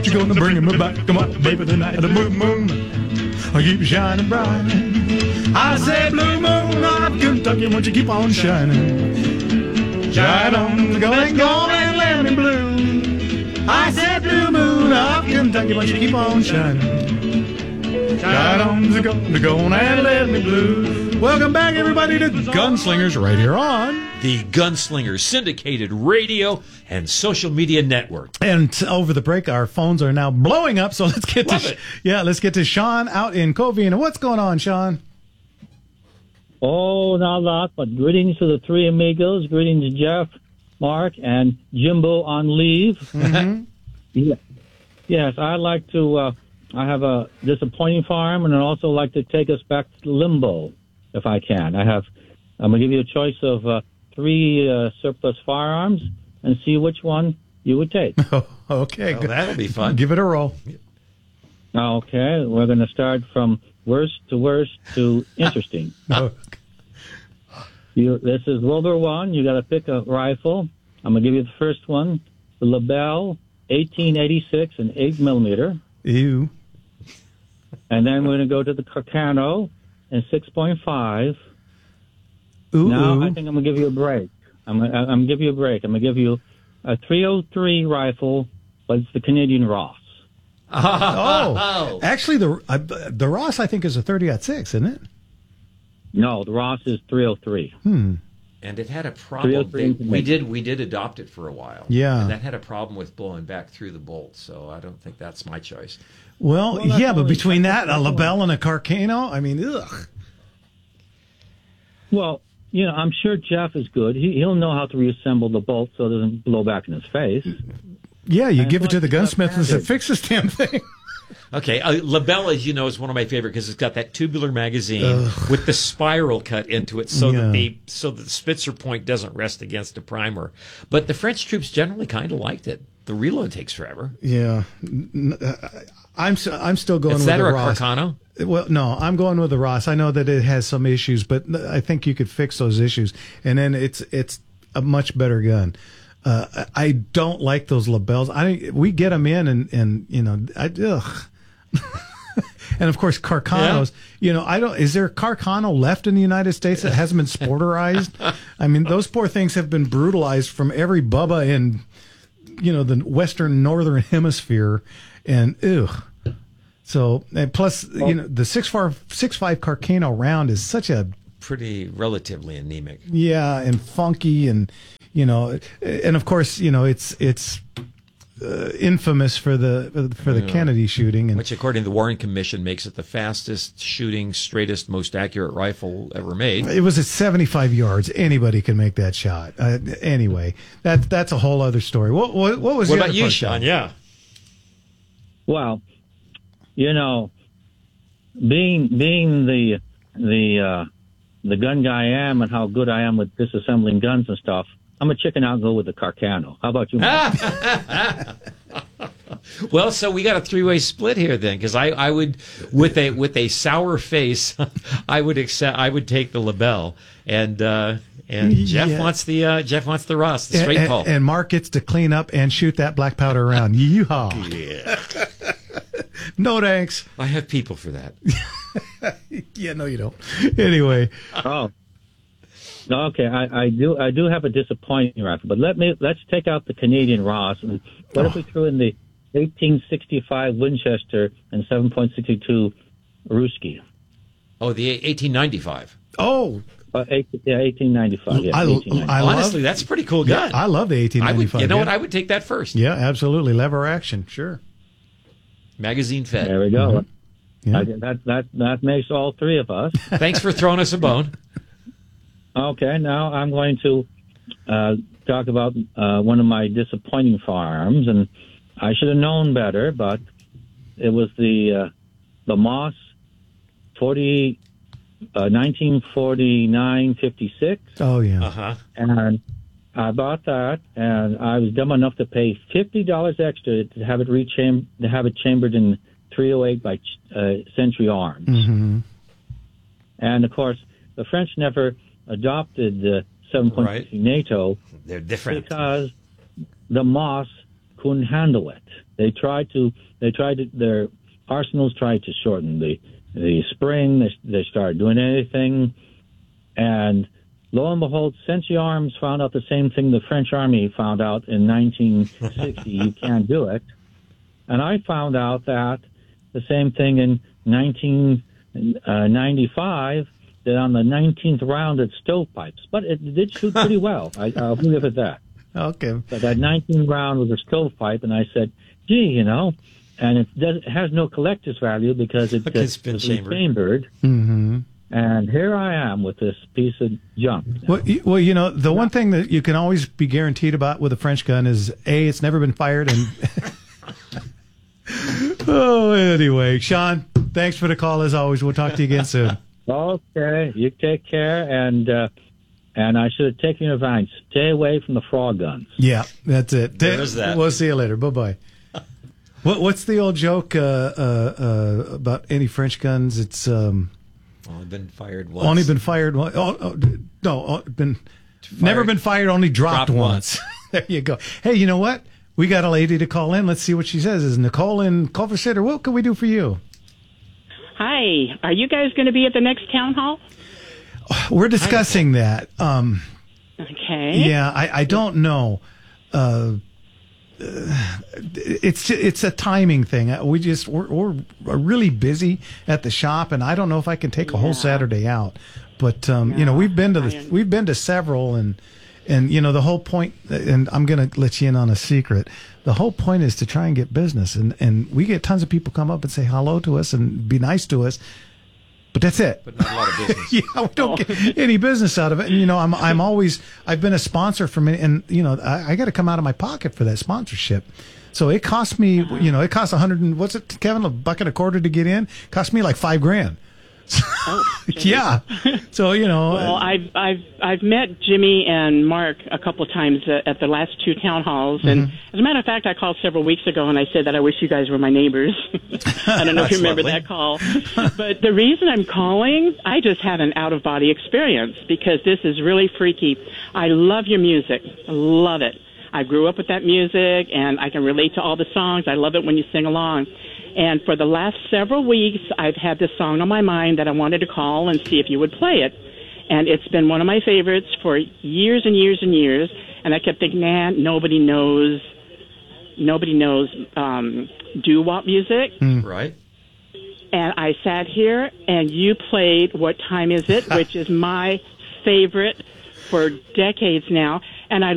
you gonna bring me back? Come on, baby, tonight the blue moon, I keep shining bright. I say, blue moon of Kentucky, won't you keep on shining? Shine on, go and let me blue. I said, blue moon of Kentucky, won't you keep on shining? Shine on, go and let me blue. Welcome back, everybody, to Gunslingers right here on the Gunslingers syndicated radio and social media network. And over the break, our phones are now blowing up. So let's get let's get to Sean out in Covina. What's going on, Sean? Oh, not a lot, but greetings to the three amigos. Greetings to Jeff, Mark, and Jimbo on leave. Mm-hmm. Yes, I'd like to. I have a disappointing farm, and I'd also like to take us back to limbo, if I can. I'm going to give you a choice of three surplus firearms and see which one you would take. Okay, well, that'll be fun. Give it a roll. Okay, we're going to start from worst to interesting. Okay. This is World War I. You got to pick a rifle. I'm going to give you the first one, the Lebel 1886 and 8mm. Ew. And then we're going to go to the Carcano and 6.5. Ooh. Now I think I'm going to give you a break. I'm going to give you a break. I'm going to give you a 303 rifle, but it's the Canadian Ross. Oh, actually, the Ross I think is a 30-06, isn't it? No, the Ross is 303. And it had a problem. We did adopt it for a while. Yeah. And that had a problem with blowing back through the bolt, so I don't think that's my choice. Well yeah, but between that, a Lebel and a Carcano, I mean, ugh. Well, I'm sure Jeff is good. He'll know how to reassemble the bolt so it doesn't blow back in his face. Yeah, you give it to the gunsmith and say, fix this damn thing. Okay, Lebel, as you know, is one of my favorite because it's got that tubular magazine with the spiral cut into it, so that the Spitzer point doesn't rest against a primer. But the French troops generally kind of liked it. The reload takes forever. Yeah, I'm still going with the Ross. Carcano? Well, no, I'm going with the Ross. I know that it has some issues, but I think you could fix those issues, and then it's a much better gun. I don't like those Lebels. We get them in, and ugh. And of course, Carcanos. Yeah. Is there a Carcano left in the United States that hasn't been sporterized? I mean, those poor things have been brutalized from every bubba in, the Western Northern Hemisphere, and ugh. So, and plus, the 6.5 Carcano round is such a pretty relatively anemic. Yeah, and funky, and and of course, it's infamous for the Kennedy shooting, which, according to the Warren Commission, makes it the fastest shooting, straightest, most accurate rifle ever made. It was at 75 yards. Anybody can make that shot. Anyway, that's a whole other story. What was what the about other you, part, Sean? Yeah. Well, being the gun guy I am and how good I am with disassembling guns and stuff, I'm a chicken out and go with the Carcano. How about you, Mike? Well, so we got a three-way split here then, because I would, with a sour face, I would take the Lebel, and Jeff wants the Ross, the straight pull, and Mark gets to clean up and shoot that black powder around. Yeehaw! Yeah. No thanks. I have people for that. Yeah, no, you don't. Anyway. Oh. Okay, I do have a disappointing rifle, but let's take out the Canadian Ross. And what if we threw in the 1865 Winchester and 7.62 Ruski? Oh, the 1895. Oh. 1895. Yeah, honestly, that's a pretty cool gun. Yeah, I love the 1895. What? I would take that first. Yeah, absolutely. Lever action, sure. Magazine fed. There we go. Mm-hmm. Yeah. That makes all three of us. Thanks for throwing us a bone. Okay, now I'm going to talk about one of my disappointing firearms, and I should have known better, but it was the Moss 1949-56. Oh yeah. Uh-huh. And I bought that, and I was dumb enough to pay $50 extra to have it chambered in 308 by Century Arms. Mm-hmm. And of course, the French never adopted the 7.60 NATO. They're different because the Moss couldn't handle it. Their arsenals tried to shorten the spring. They started doing anything, and lo and behold, Sensi Arms found out the same thing the French Army found out in 1960. You can't do it. And I found out that the same thing in 1995, that on the 19th round at Stovepipes. But it did shoot pretty well. I'll give it that. Okay. But that 19th round was a stovepipe, and I said, gee, and it has no collector's value because it's been chambered. Mm-hmm. And here I am with this piece of junk. Well, the one thing that you can always be guaranteed about with a French gun is, A, it's never been fired, and... Oh, anyway, Sean, thanks for the call as always. We'll talk to you again soon. Okay, you take care, and I should have taken your advice. Stay away from the frog guns. Yeah, that's it. There's that. We'll see you later. Bye-bye. What's the old joke about any French guns? It's only been fired once. Only been fired once. Never been fired, only dropped once. There you go. Hey, you know what? We got a lady to call in. Let's see what she says. Is Nicole in Culver City? What can we do for you? Hi. Are you guys going to be at the next town hall? We're discussing that. Okay. Yeah, I don't know. It's a timing thing. We're really busy at the shop, and I don't know if I can take a whole Saturday out. But we've been to several, and the whole point. And I'm going to let you in on a secret. The whole point is to try and get business, and we get tons of people come up and say hello to us and be nice to us. But that's it. But not a lot of business. Yeah, we don't get any business out of it. And, I've been a sponsor for many, and, I got to come out of my pocket for that sponsorship. So it cost me, it costs what's it, Kevin, $1.25 to get in? It cost me like $5,000. Yeah. So, Well, I've met Jimmy and Mark a couple of times at the last two town halls, and as a matter of fact, I called several weeks ago and I said that I wish you guys were my neighbors. I don't know if you remember that call, but the reason I'm calling, I just had an out of body experience because this is really freaky. I love your music. I love it. I grew up with that music, and I can relate to all the songs. I love it when you sing along. And for the last several weeks, I've had this song on my mind that I wanted to call and see if you would play it. And it's been one of my favorites for years and years and years. And I kept thinking, nobody knows doo-wop music. Right. And I sat here, and you played What Time Is It, which is my favorite for decades now. And I